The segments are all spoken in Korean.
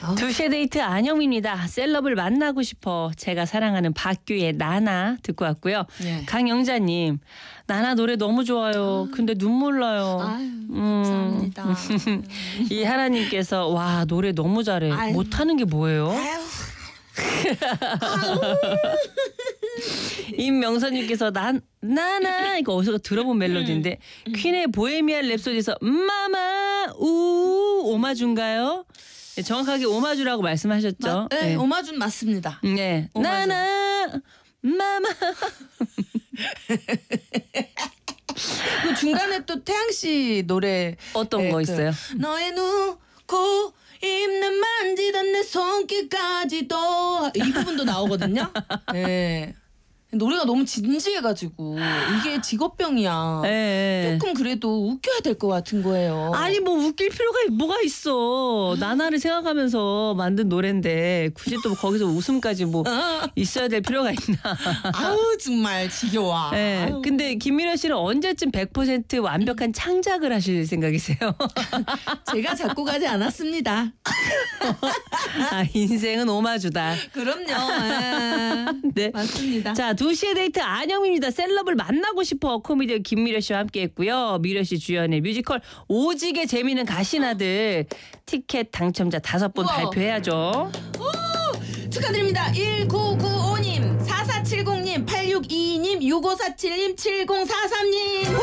2시의 데이트 안영미입니다. 셀럽을 만나고 싶어. 제가 사랑하는 박규의 나나 듣고 왔고요. 예. 강영자님, 나나 노래 너무 좋아요. 근데 눈물 나요. 아유, 감사합니다. 이 하나님께서 와 노래 너무 잘해. 아유. 못하는 게 뭐예요? 아유. 임명선님께서 나나 이거 어디서 들어본 멜로디인데 퀸의 보헤미안 랩소디에서 마마 우 오마주인가요? 네, 정확하게 오마주라고 말씀하셨죠? 네, 오마준 맞습니다. 네, 오마주. 나나 마마. 그 중간에 또 태양 씨 노래 어떤 거 있어요? 너의 눈코 입는 만지던 내 손길까지도 이 부분도 나오거든요. 네. 노래가 너무 진지해가지고 이게 직업병이야. 네. 조금 그래도 웃겨야 될 것 같은 거예요. 아니 뭐 웃길 필요가 뭐가 있어. 나나를 생각하면서 만든 노래인데 굳이 또 거기서 웃음까지 뭐 있어야 될 필요가 있나. 아우 정말 지겨워. 네. 아우. 근데 김미려 씨는 언제쯤 100% 완벽한 창작을 하실 생각이세요? 제가 작곡하지 않았습니다. 아, 인생은 오마주다. 그럼요. 네. 맞습니다. 자, 2시의 데이트 안영미입니다. 셀럽을 만나고 싶어. 코미디언 김미려 씨와 함께했고요. 미려 씨 주연의 뮤지컬 오지게 재미있는 가시나들 티켓 당첨자 5분 우와. 발표해야죠. 축하드립니다. 1995님, 4470님, 8622님, 6547님, 7043님.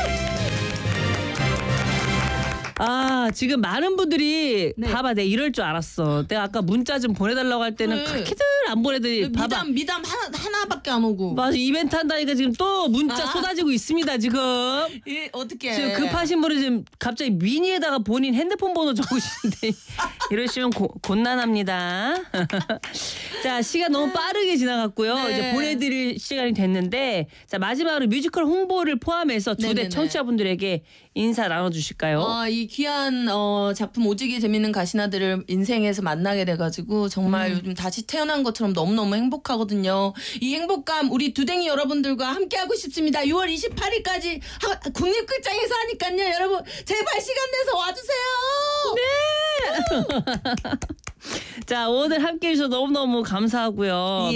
아, 지금 많은 분들이 네. 봐봐, 내가 이럴 줄 알았어. 내가 아까 문자 좀 보내달라고 할 때는 네. 그렇게들 안 보내더니 봐봐. 미담 하나밖에 안 오고. 맞아, 이벤트 한다니까 지금 또 문자 쏟아지고 있습니다, 지금. 어떻게? 지금 급하신 분은 지금 갑자기 미니에다가 본인 핸드폰 번호 적으시는데 이러시면 곤란합니다. 자, 시간 너무 빠르게 지나갔고요. 네. 이제 보내드릴 시간이 됐는데 자 마지막으로 뮤지컬 홍보를 포함해서 두 대 네네네. 청취자분들에게 인사 나눠주실까요? 이 귀한 작품 오지게 재밌는 가시나들을 인생에서 만나게 돼가지고 정말 요즘 다시 태어난 것처럼 너무너무 행복하거든요. 이 행복감 우리 두댕이 여러분들과 함께하고 싶습니다. 6월 28일까지 국립극장에서 하니까요. 여러분 제발 시간 내서 와주세요. 자, 오늘 함께해 주셔서 너무너무 감사하고요.